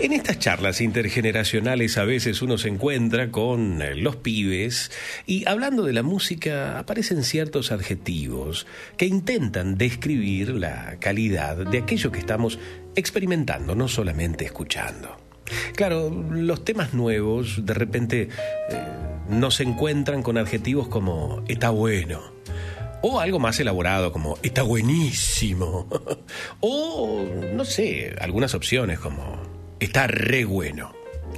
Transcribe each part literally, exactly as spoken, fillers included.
En estas charlas intergeneracionales a veces uno se encuentra con los pibes y hablando de la música aparecen ciertos adjetivos que intentan describir la calidad de aquello que estamos experimentando, no solamente escuchando. Claro, los temas nuevos de repente eh, nos encuentran con adjetivos como está bueno, o algo más elaborado como está buenísimo, o no sé, algunas opciones como está re bueno.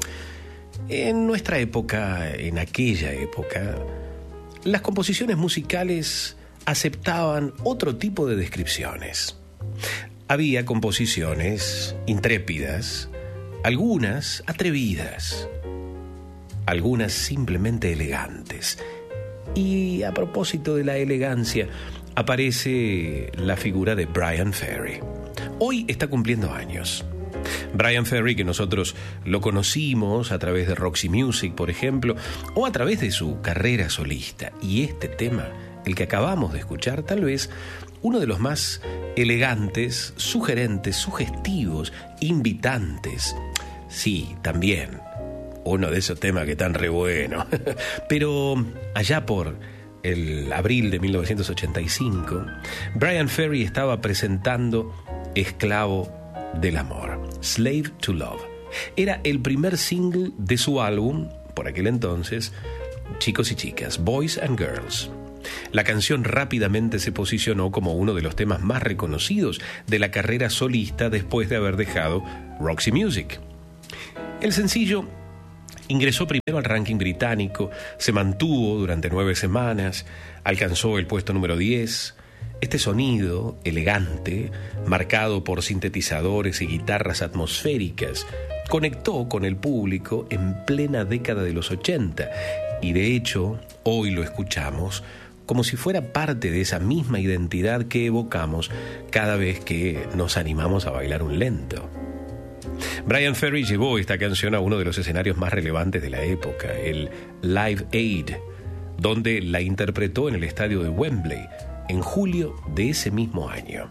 En nuestra época, en aquella época, las composiciones musicales aceptaban otro tipo de descripciones. Había composiciones intrépidas, algunas atrevidas, algunas simplemente elegantes. Y a propósito de la elegancia, aparece la figura de Bryan Ferry. Hoy está cumpliendo años. Bryan Ferry, que nosotros lo conocimos a través de Roxy Music, por ejemplo, o a través de su carrera solista. Y este tema, el que acabamos de escuchar, tal vez uno de los más elegantes, sugerentes, sugestivos, invitantes. Sí, también uno de esos temas que están re buenos. Pero allá por el abril de mil novecientos ochenta y cinco, Bryan Ferry estaba presentando Esclavo del Amor, Slave to Love. Era el primer single de su álbum, por aquel entonces, Chicos y Chicas, Boys and Girls. La canción rápidamente se posicionó como uno de los temas más reconocidos de la carrera solista después de haber dejado Roxy Music. El sencillo ingresó primero al ranking británico, se mantuvo durante nueve semanas, alcanzó el puesto número diez. Este sonido elegante, marcado por sintetizadores y guitarras atmosféricas, conectó con el público en plena década de los ochenta y de hecho hoy lo escuchamos como si fuera parte de esa misma identidad que evocamos cada vez que nos animamos a bailar un lento. Bryan Ferry llevó esta canción a uno de los escenarios más relevantes de la época, el Live Aid, donde la interpretó en el estadio de Wembley en julio de ese mismo año.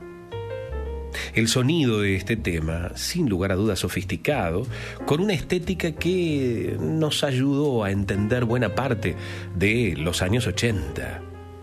El sonido de este tema, sin lugar a dudas sofisticado, con una estética que nos ayudó a entender buena parte de los años ochenta.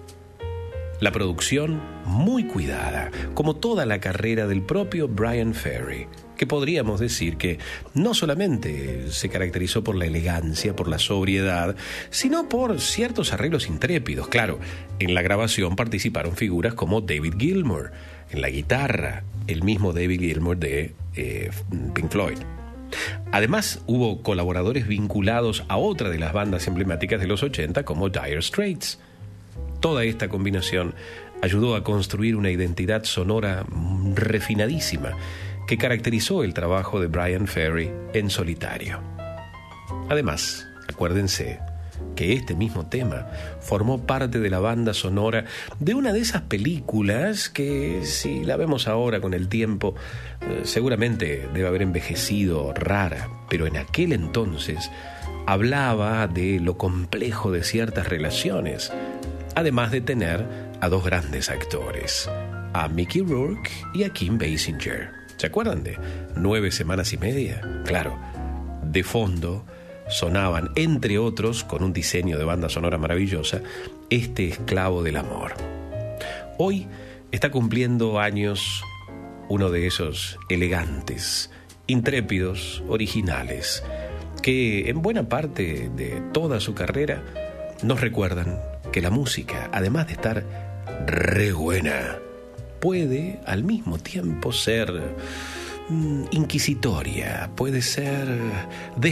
La producción muy cuidada, como toda la carrera del propio Bryan Ferry, que podríamos decir que no solamente se caracterizó por la elegancia, por la sobriedad, sino por ciertos arreglos intrépidos. Claro, en la grabación participaron figuras como David Gilmour, en la guitarra, el mismo David Gilmour de eh, Pink Floyd. Además, hubo colaboradores vinculados a otra de las bandas emblemáticas de los ochenta, como Dire Straits. Toda esta combinación ayudó a construir una identidad sonora refinadísima que caracterizó el trabajo de Bryan Ferry en solitario. Además, acuérdense que este mismo tema formó parte de la banda sonora de una de esas películas que, si la vemos ahora con el tiempo, eh, seguramente debe haber envejecido rara, pero en aquel entonces hablaba de lo complejo de ciertas relaciones, además de tener a dos grandes actores, a Mickey Rourke y a Kim Basinger. ¿Se acuerdan de Nueve Semanas y Media? Claro, de fondo sonaban, entre otros, con un diseño de banda sonora maravillosa, este Esclavo del Amor. Hoy está cumpliendo años uno de esos elegantes, intrépidos, originales, que en buena parte de toda su carrera nos recuerdan que la música, además de estar re buena, puede al mismo tiempo ser mm, inquisitoria, puede ser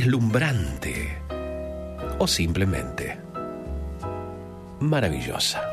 deslumbrante o simplemente maravillosa.